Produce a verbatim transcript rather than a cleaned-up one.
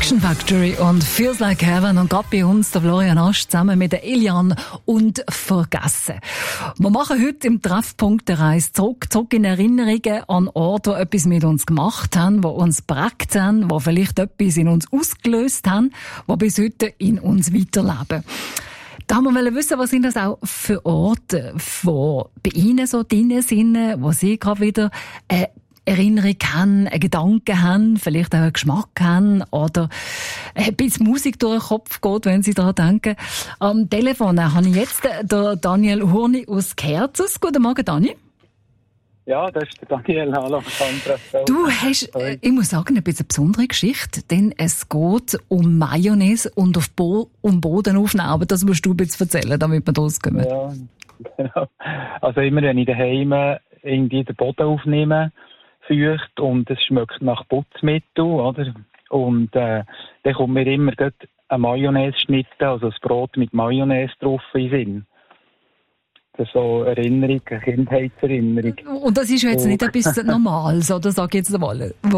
Action Factory und Feels Like Heaven und gerade bei uns der Florian Asch zusammen mit der Eliane und Vergessen. Wir machen heute im Treffpunkt eine Reise zurück, zurück in Erinnerungen an Orte, die etwas mit uns gemacht haben, die uns geprägt haben, die vielleicht etwas in uns ausgelöst haben, die bis heute in uns weiterleben. Da haben wir wissen, was sind das auch für Orte, die bei Ihnen so drin sind, wo Sie gerade wieder äh, Erinnerung haben, einen Gedanken haben, vielleicht auch einen Geschmack haben oder ein bisschen Musik durch den Kopf geht, wenn Sie daran denken. Am Telefon habe ich jetzt den Daniel Hurni aus Kerzers. Guten Morgen, Dani. Ja, das ist der Daniel. Hallo, Sandra. Du hast, äh, ich muss sagen, ein bisschen eine besondere Geschichte, denn es geht um Mayonnaise und auf Bo- um Bodenaufnahmen. Aber das musst du ein bisschen erzählen, damit wir rauskommen. Ja, genau. Also immer, wenn ich daheim irgendwie den Boden aufnehme, feucht und es schmeckt nach Putzmittel, oder? Und äh, dann kommt mir immer gleich eine Mayonnaise-Schnitte, also das Brot mit Mayonnaise drauf in den Sinn. Das ist so eine Erinnerung, eine Kindheitserinnerung. Und das ist ja jetzt nicht etwas Normales, oder? Sag ich jetzt mal.